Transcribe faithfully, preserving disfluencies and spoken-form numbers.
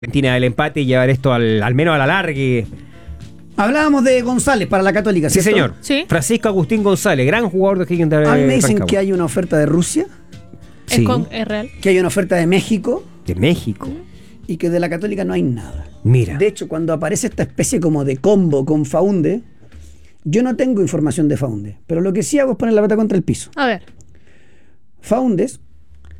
Argentina del empate y llevar esto al, al menos a la largue. Hablábamos de González para la Católica, Sí, ¿cierto? señor. Sí. Francisco Agustín González, gran jugador de Higgins de A mí me dicen Rancagua. que hay una oferta de Rusia, Sí, Es, con- es real. que hay una oferta de México de México. y que de la Católica no hay nada. Mira. De hecho, cuando aparece esta especie como de combo con Faunde, yo no tengo información de Faunde, pero lo que sí hago es poner la pata contra el piso. A ver. Faundes